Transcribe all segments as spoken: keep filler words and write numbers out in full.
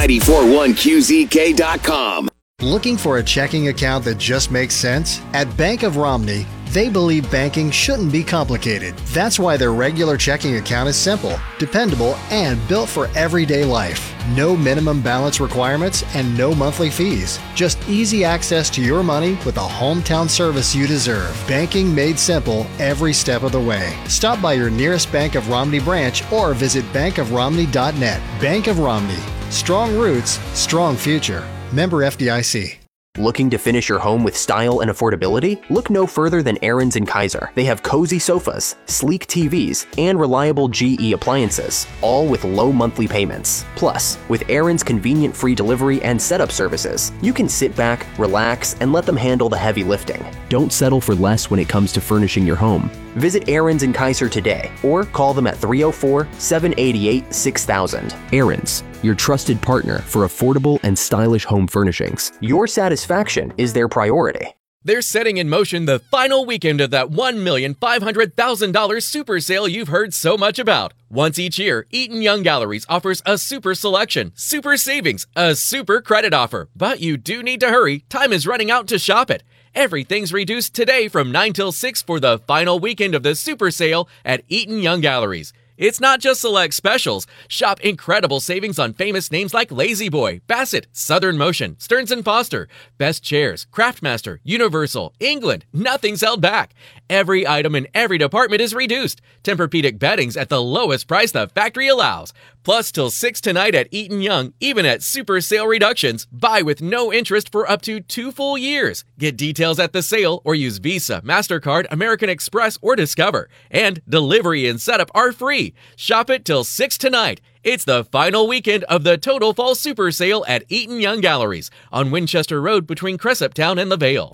ninety-four point one Q Z K dot com. Looking for a checking account that just makes sense? At Bank of Romney, they believe banking shouldn't be complicated. That's why their regular checking account is simple, dependable, and built for everyday life. No minimum balance requirements and no monthly fees. Just easy access to your money with a hometown service you deserve. Banking made simple every step of the way. Stop by your nearest Bank of Romney branch or visit bank of romney dot net. Bank of Romney. Strong roots, strong future. Member F D I C. Looking to finish your home with style and affordability? Look no further than Aaron's and Kaiser. They have cozy sofas, sleek T Vs, and reliable G E appliances, all with low monthly payments. Plus, with Aaron's convenient free delivery and setup services, you can sit back, relax, and let them handle the heavy lifting. Don't settle for less when it comes to furnishing your home. Visit Aaron's and Kaiser today, or call them at three oh four, seven eight eight, six thousand. Aaron's, your trusted partner for affordable and stylish home furnishings. Your satisfaction is their priority. They're setting in motion the final weekend of that one million five hundred thousand dollars super sale you've heard so much about. Once each year, Eaton Young Galleries offers a super selection, super savings, a super credit offer. But you do need to hurry. Time is running out to shop it. Everything's reduced today from nine till six for the final weekend of the super sale at Eaton Young Galleries. It's not just select specials. Shop incredible savings on famous names like La-Z-Boy, Bassett, Southern Motion, Stearns and Foster, Best Chairs, Craftmaster, Universal, England. Nothing's held back. Every item in every department is reduced. Tempur-Pedic bedding's at the lowest price the factory allows. Plus, till six tonight at Eaton Young, even at super sale reductions, buy with no interest for up to two full years. Get details at the sale or use Visa, MasterCard, American Express, or Discover. And delivery and setup are free. Shop it till six tonight. It's the final weekend of the Total Fall Super Sale at Eaton Young Galleries on Winchester Road between Cressup Town and the Vale.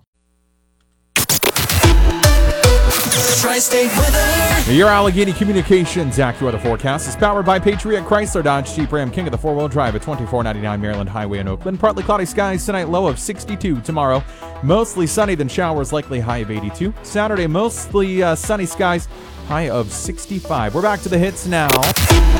Tri-State weather. Your Allegheny Communications AccuWeather forecast is powered by Patriot Chrysler Dodge Jeep Ram King of the four-wheel drive at twenty-four ninety-nine Maryland Highway in Oakland. Partly cloudy skies tonight, low of sixty-two. Tomorrow, mostly sunny, then showers, likely high of eighty-two. Saturday, mostly uh, sunny skies, high of sixty-five. We're back to the hits now.